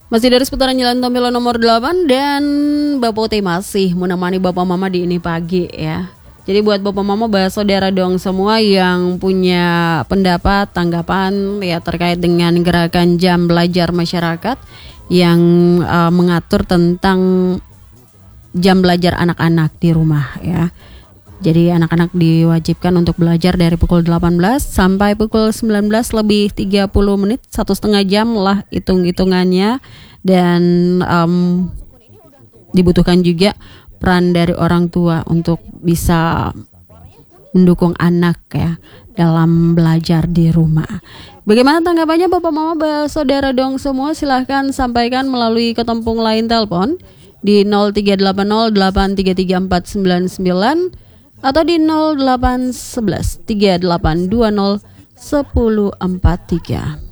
Masih dari seputaran Jalan Tompilo nomor 8 dan Bapak T masih menemani Bapak Mama di ini pagi ya. Jadi buat Bapak Mama, saudara dong semua yang punya pendapat, tanggapan ya terkait dengan gerakan jam belajar masyarakat yang mengatur tentang jam belajar anak-anak di rumah ya. Jadi anak-anak diwajibkan untuk belajar dari pukul 18 sampai pukul 19 lebih 30 menit, 1,5 jam lah hitung-hitungannya. Dan dibutuhkan juga peran dari orang tua untuk bisa mendukung anak ya dalam belajar di rumah. Bagaimana tanggapannya Bapak Mama, saudara dong semua? Silahkan sampaikan melalui ketempung line telepon di 0380833499 atau di 0811 3820 1043.